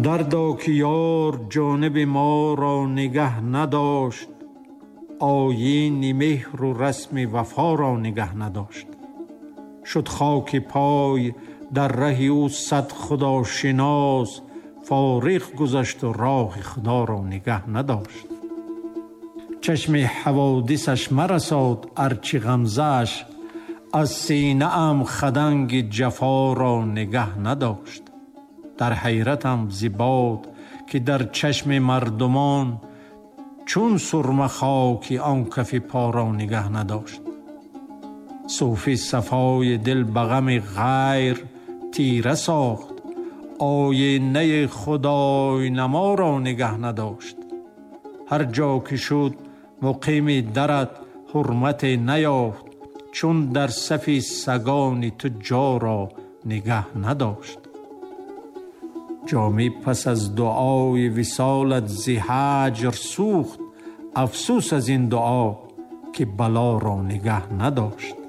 دردا که یار جانب ما را نگه نداشت، آیین مهر و رسم وفا را نگه نداشت. شد خاک پای در ره او صد خدا شناس، فارغ گذشت و راه خدا را نگه نداشت. چشم حوادثش مرساد ارچه غمزه‌اش، از سینه ام خدنگ جفا را نگه نداشت. در حیرتم ز باد که در چشم مردمان، چون سرمه خاکی آن کف پا را نگه نداشت. صوفی صفای دل به غم غیر تیره ساخت، آینه خدای نما را نگه نداشت. هر جا که شد مقیم درت حرمت نیافت، چون در صف سگان تو جا را نگه نداشت. جامی پس از دعای وصالت ز هجر سوخت، افسوس از این دعا که بلا را نگه نداشت.